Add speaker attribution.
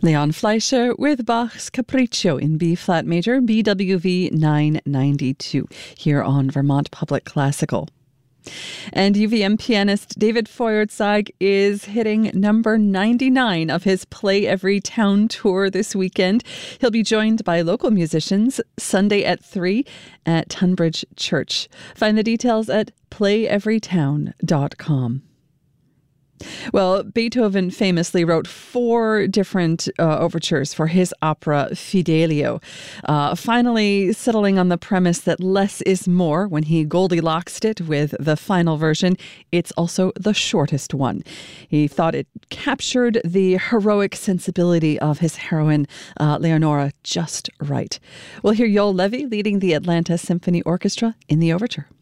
Speaker 1: Leon Fleischer with Bach's Capriccio in B-flat major, BWV 992, here on Vermont Public Classical. And UVM pianist David Feuerzeig is hitting number 99 of his Play Every Town tour this weekend. He'll be joined by local musicians Sunday at 3 at Tunbridge Church. Find the details at playeverytown.com. Well, Beethoven famously wrote 4 different overtures for his opera Fidelio, finally settling on the premise that less is more when he Goldilocksed it with the final version. It's also the shortest one. He thought it captured the heroic sensibility of his heroine, Leonora, just right. We'll hear Joel Levy leading the Atlanta Symphony Orchestra in the overture.